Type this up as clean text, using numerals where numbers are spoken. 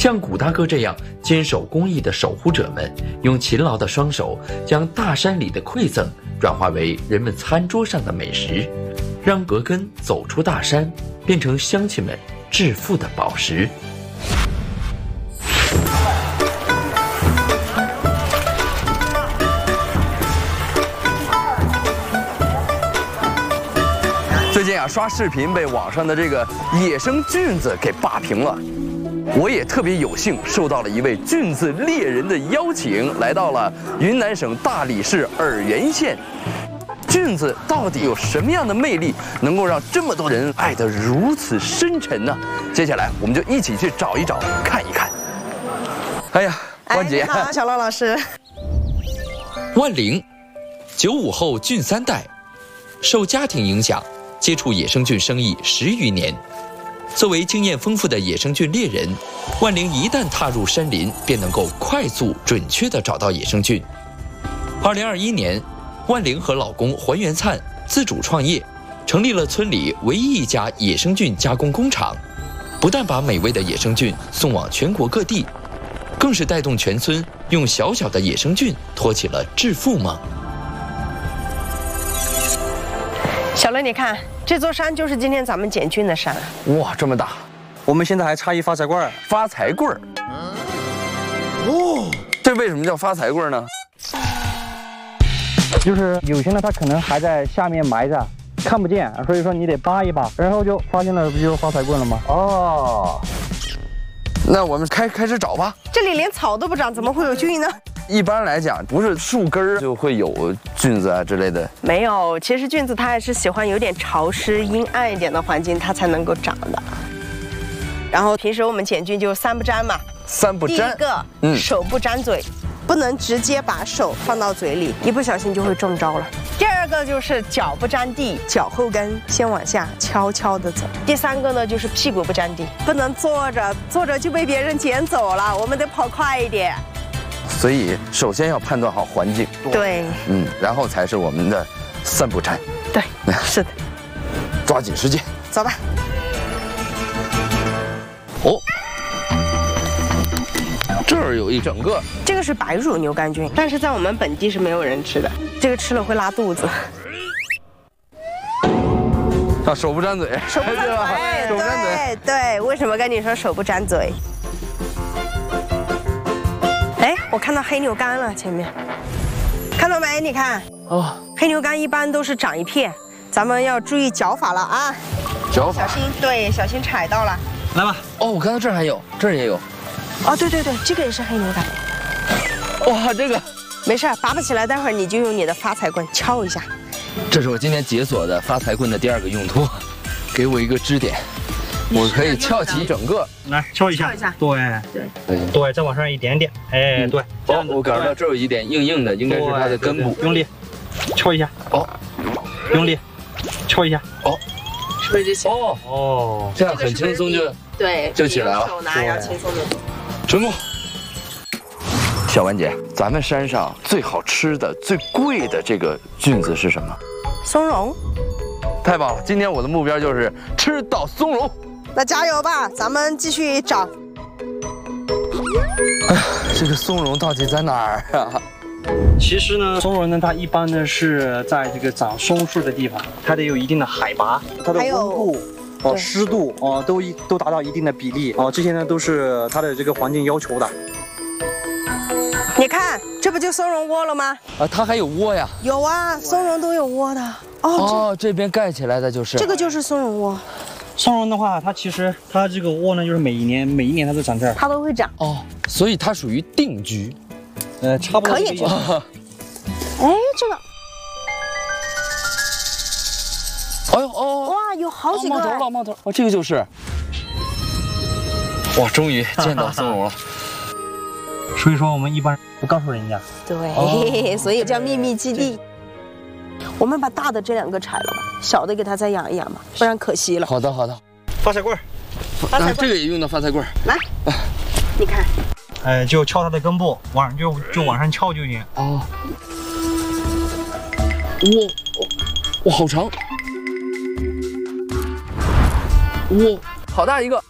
像古大哥这样坚守公益的守护者们，用勤劳的双手将大山里的馈赠转化为人们餐桌上的美食，让葛根走出大山，变成乡亲们致富的宝石。 最近啊，刷视频被网上的这个野生菌子给霸屏了。我也特别有幸受到了一位菌子猎人的邀请，来到了云南省大理市洱源县。菌子到底有什么样的魅力，能够让这么多人爱得如此深沉呢？接下来我们就一起去找一找，看一看。哎呀，万姐， 你好，小乐老师。 万玲，95后菌3代，受家庭影响，接触野生菌生意10余年。作为经验丰富的野生菌猎人，万玲一旦踏入山林，便能够快速准确地找到野生菌。2021年，万玲和老公还原灿自主创业，成立了村里唯一一家野生菌加工工厂，不但把美味的野生菌送往全国各地，更是带动全村用小小的野生菌托起了致富梦。 小乐，你看这座山就是今天咱们捡菌的山。 哇，这么大！ 我们现在还差一发财棍儿。 发财棍儿。哦，这为什么叫发财棍儿呢？ 就是有些呢，它可能还在下面埋着，看不见，所以说你得扒一扒，然后就发现了，不就是发财棍了吗？ 哦，那我们开始找吧。 这里连草都不长，怎么会有菌呢？ 一般来讲，不是树根儿就会有菌子啊之类的。 没有，其实菌子它还是喜欢有点潮湿、阴暗一点的环境，它才能够长的。然后平时我们捡菌就3不沾嘛。 3不沾。 第一个，手不沾嘴，不能直接把手放到嘴里，一不小心就会中招了。第二个就是脚不沾地，脚后跟先往下悄悄地走。第三个呢就是屁股不沾地，不能坐着就被别人捡走了，我们得跑快一点。 所以首先要判断好环境。 对， 然后才是我们的3不沾。 对，是的。 抓紧时间， 走吧。 哦，这儿有一整个。 这个是白乳牛肝菌，但是在我们本地是没有人吃的，这个吃了会拉肚子。 啊，手不沾嘴， 手不沾嘴，手不沾嘴，对，为什么跟你说手不沾嘴？哎，我看到黑牛肝了，前面看到没？你看， 哦， 黑牛肝一般都是长一片，咱们要注意嚼法了啊！ 嚼法， 小心，对，小心踩到了。 来吧。 哦，我看到这儿还有，这儿也有。 哦，对对对，这个也是黑牛肝。 哇，这个没事，拔不起来，待会儿你就用你的发财棍敲一下。 这是我今天解锁的发财棍的第2个用途，给我一个支点，我可以撬起整个。 来敲一下，对，再往上一点点，哎，对，这样子。 我感到这有一点硬硬的，应该是它的根部。 用力敲一下， 哦， 用力敲一下， 哦， 是不是就行？ 哦，这样很轻松就起来了。 手拿要轻松的走。 成功。小婉姐，咱们山上最好吃的、最贵的这个菌子是什么？ 松茸。 太棒了！今天我的目标就是吃到松茸。 那加油吧，咱们继续找。 哎呀，这个松茸到底在哪儿啊？ 其实呢，松茸呢，它一般呢是在这个长松树的地方，它得有一定的海拔，它的温度、湿度都达到一定的比例这些呢都是它的这个环境要求的。 你看，这不就松茸窝了吗？ 啊，它还有窝呀？ 有啊，松茸都有窝的。 哦，这边盖起来的就是这个就是松茸窝。 松茸的话，它其实它这个窝呢，就是每一年它都长这儿， 它都会长。 哦，所以它属于定居。 差不多可以。哎，这个。 哎呦哦！ 哇，有好几个。 冒头！哦，这个就是。哇，终于见到松茸了。 所以说我们一般不告诉人家。 对，所以叫秘密基地。我们把大的这2个拆了吧，小的给它再养一养吧，不然可惜了。 好的。 发财棍， 这个也用到发财棍。 来，你看。 就敲它的根部，就往上敲就行。 哦。哇，好长。哇，好大一个。